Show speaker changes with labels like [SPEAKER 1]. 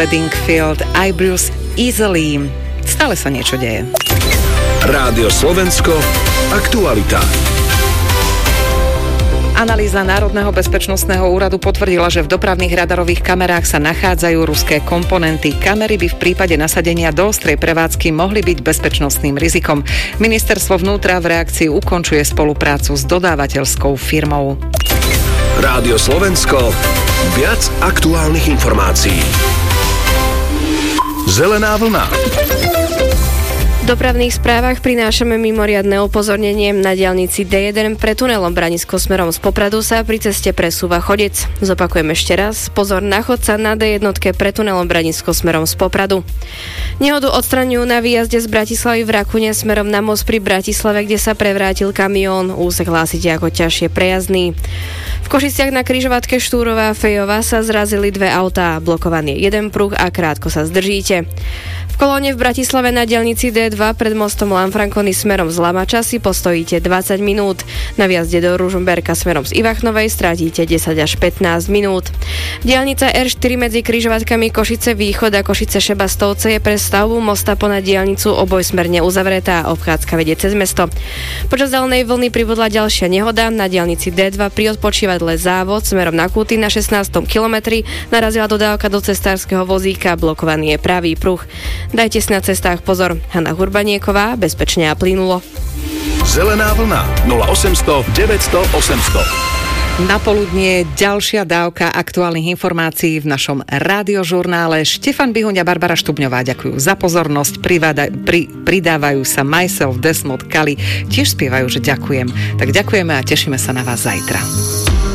[SPEAKER 1] Bedingfield, I Bruce Easily. Stále sa niečo deje.
[SPEAKER 2] Rádio Slovensko, aktualita.
[SPEAKER 1] Analýza Národného bezpečnostného úradu potvrdila, že v dopravných radarových kamerách sa nachádzajú ruské komponenty. Kamery by v prípade nasadenia do ostrej prevádzky mohli byť bezpečnostným rizikom. Ministerstvo vnútra v reakcii ukončuje spoluprácu s dodávateľskou firmou.
[SPEAKER 2] Rádio Slovensko, viac aktuálnych informácií. Zelená vlna.
[SPEAKER 3] V dopravných správach prinášame mimoriadne upozornenie. Na diaľnici D1 pre tunelom Branisko smerom z Popradu sa pri ceste presúva chodec. Zopakujem ešte raz. Pozor na chodca na D1 pre tunelom Branisko smerom z Popradu. Nehodu odstraňujú na výjazde z Bratislavy v Rakune smerom na most pri Bratislave, kde sa prevrátil kamión. Úsek hlásite ako ťažšie prejazdný. V Košiciach na križovatke Štúrová a Fejová sa zrazili dve autá. Blokovaný jeden pruh a krátko sa zdržíte. V kolóne v Bratislave na diaľnici D2 pred mostom Lanfranconi smerom z Lamača si postojíte 20 minút. Na výjazde do Ružomberka smerom z Ivachnovej stratíte 10 až 15 minút. Diaľnica R4 medzi križovatkami Košice Východ a Košice Šebastovce je pre stavbu mosta ponad diaľnicu obojsmerne uzavretá. Obchádzka vedie cez mesto. Počas zelenej vlny pribudla ďalšia nehoda. Na diaľnici D2 pri odpočívadle Závod smerom na Kúty na 16. kilometri narazila dodávka do cestárskeho vozíka. Blokovaný je pravý pruh. Dajte si na cestách pozor. Hanna Hurbanieková, bezpečne a plynulo.
[SPEAKER 2] Zelená vlna 0800 900 800.
[SPEAKER 1] Na poludnie ďalšia dávka aktuálnych informácií v našom rádiožurnále. Štefan Bihuň a Barbara Štubňová ďakujú za pozornosť. Pridávajú sa Myself, Desmond, Kali. Tiež spievajú, že ďakujem. Tak ďakujeme a tešíme sa na vás zajtra.